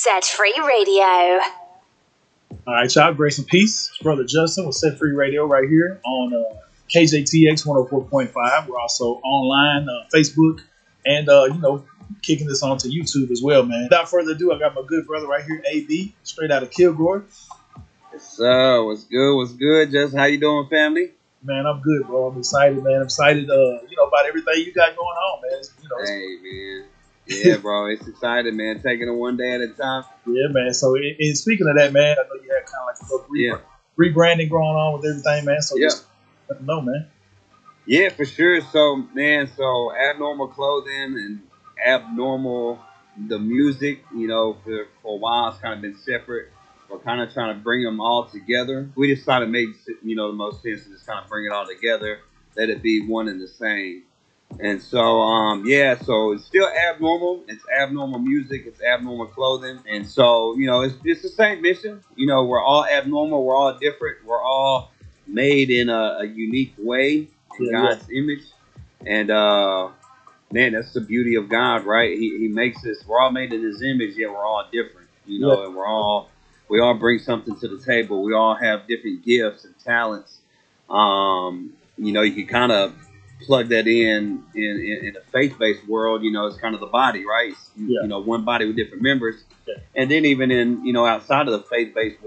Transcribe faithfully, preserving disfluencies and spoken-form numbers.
Set Free Radio. All right, y'all. Grace and peace. It's Brother Justin with Set Free Radio right here on uh, K J T X one oh four point five. We're also online, uh, Facebook, and, uh, you know, kicking this on to YouTube as well, man. Without further ado, I got my good brother right here, A B, straight out of Kilgore. Yes, sir. What's good? What's good? Just how you doing, family? Man, I'm good, bro. I'm excited, man. I'm excited, uh, you know, about everything you got going on, man. It's, you know, it's, Hey, man. Yeah, bro. It's exciting, man. Taking it one day at a time. yeah, man. So, and, and speaking of that, man, I know you had kind of like a little re- Yeah. rebranding going on with everything, man. So, Yeah. just let them know, man. Yeah, for sure. So, man, so abnormal clothing and abnormal the music, you know, for, for a while it's kind of been separate. We're kind of trying to bring them all together. We decided to make, you know, the most sense to just kind of bring it all together, let it be one and the same. And so, um, yeah, so it's still abnormal. It's abnormal music. It's abnormal clothing. And so, you know, it's, it's the same mission. You know, we're all abnormal. We're all different. We're all made in a, a unique way in Yeah, God's image. And, uh, man, that's the beauty of God, right? He, he makes us, we're all made in his image, yet we're all different, you know, Yeah. and we're all, we all bring something to the table. We all have different gifts and talents. Um, you know, you can kind of plug that in in, in, in a faith-based world. You know, it's kind of the body, right? You, Yeah. you know, one body with different members. Yeah. And then even in, you know, outside of the faith-based